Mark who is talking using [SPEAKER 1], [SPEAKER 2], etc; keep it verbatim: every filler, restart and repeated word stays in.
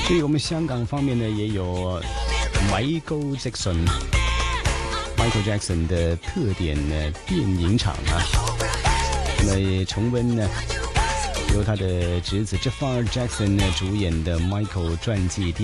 [SPEAKER 1] 至于我们香港方面呢，也有 Michael Jackson。Michael Jackson 的特点呢电影场啊，那么重温呢由他的侄子 Jafar Jackson 呢主演的 Michael 传记电影。